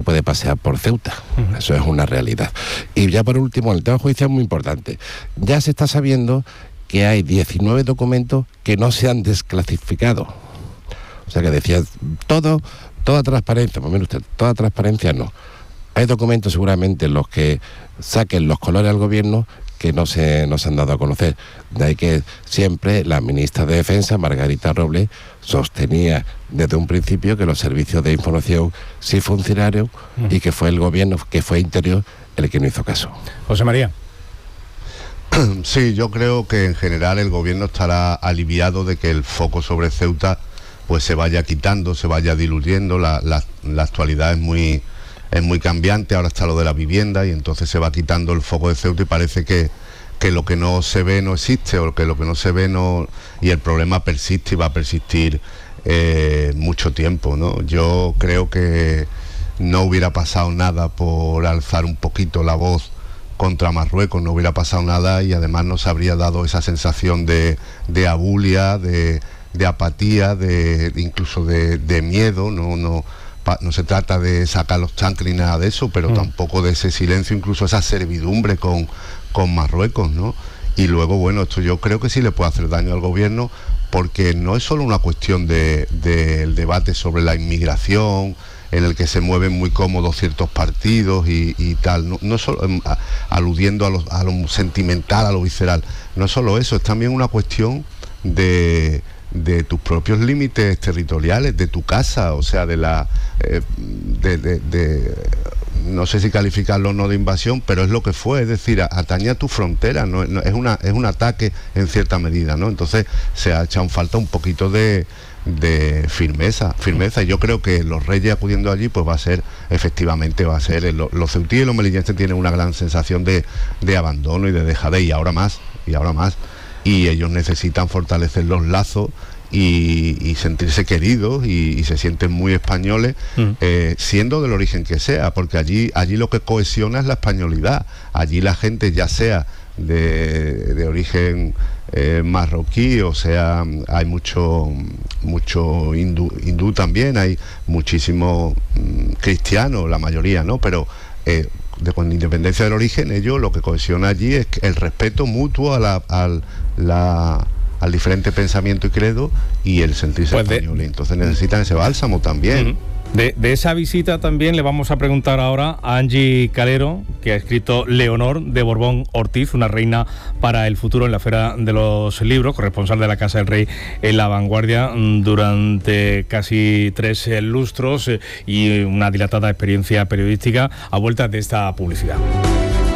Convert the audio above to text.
puede pasear por Ceuta. Eso es una realidad. Y ya por último, el tema judicial es muy importante. Ya se está sabiendo que hay 19 documentos que no se han desclasificado. O sea que decía, toda transparencia, pues mire usted, toda transparencia no. Hay documentos seguramente en los que saquen los colores al gobierno que no se han dado a conocer. De ahí que siempre la ministra de Defensa, Margarita Robles, sostenía desde un principio que los servicios de información sí funcionaron y que fue el gobierno, que fue Interior, el que no hizo caso. José María. Sí, yo creo que en general el gobierno estará aliviado de que el foco sobre Ceuta pues se vaya quitando, se vaya diluyendo. La actualidad es muy cambiante. Ahora está lo de la vivienda y entonces se va quitando el foco de Ceuta y parece que lo que no se ve no existe, o que lo que no se ve no, y el problema persiste y va a persistir mucho tiempo, ¿no? Yo creo que no hubiera pasado nada por alzar un poquito la voz contra Marruecos, no hubiera pasado nada, y además nos habría dado esa sensación de abulia, de apatía, incluso de miedo. No se trata de sacar los chancres ni nada de eso, pero tampoco de ese silencio, incluso esa servidumbre con Marruecos, ¿no? Y luego, bueno, esto yo creo que sí le puede hacer daño al gobierno, porque no es solo una cuestión del debate sobre la inmigración, en el que se mueven muy cómodos ciertos partidos y tal, no solo aludiendo a lo sentimental, a lo visceral, no es solo eso, es también una cuestión de tus propios límites territoriales, de tu casa, o sea, no sé si calificarlo o no de invasión, pero es lo que fue, es decir, atañe a tu frontera, es un ataque en cierta medida, ¿no? Entonces se ha echado en falta un poquito de firmeza, y yo creo que los Reyes acudiendo allí pues va a ser los ceutíes y los melillenses tienen una gran sensación de abandono y de dejadez, y ahora más, y ellos necesitan fortalecer los lazos y sentirse queridos y se sienten muy españoles, siendo del origen que sea, porque allí lo que cohesiona es la españolidad. Allí la gente, ya sea de origen marroquí, o sea, hay mucho hindú también, hay muchísimo cristiano, la mayoría, ¿no? Pero con independencia del origen, ellos lo que cohesiona allí es el respeto mutuo al diferente pensamiento y credo y el sentirse español. Entonces necesitan ese bálsamo también. De esa visita también le vamos a preguntar ahora a Angie Calero, que ha escrito Leonor de Borbón Ortiz, una reina para el futuro, en la Feria de los Libros, corresponsal de la Casa del Rey en La Vanguardia durante casi 3 lustros y una dilatada experiencia periodística a vuelta de esta publicidad.